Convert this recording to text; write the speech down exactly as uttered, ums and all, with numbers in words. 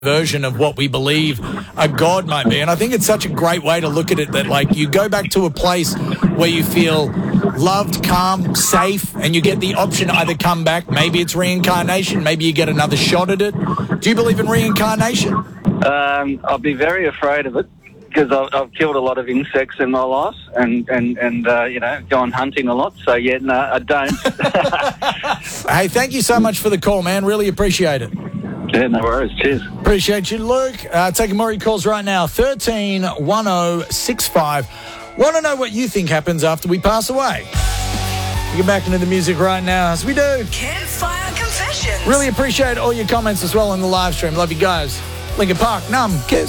version of what we believe a God might be. And I think it's such a great way to look at it, that like you go back to a place where you feel loved, calm, safe, and you get the option to either come back. Maybe it's reincarnation. Maybe you get another shot at it. Do you believe in reincarnation? Um, I'll be very afraid of it because I've, I've killed a lot of insects in my life and, and, and uh, you know, gone hunting a lot. So, yeah, no, I don't. Hey, thank you so much for the call, man. Really appreciate it. Yeah, no worries. Cheers. Appreciate you, Luke. Uh, taking more of your calls right now. thirteen one oh six five. Want to know what you think happens after we pass away? We get back into the music right now, as we do. Campfire Confessions. Really appreciate all your comments as well on the live stream. Love you guys. Linkin Park, Numb, Kiss.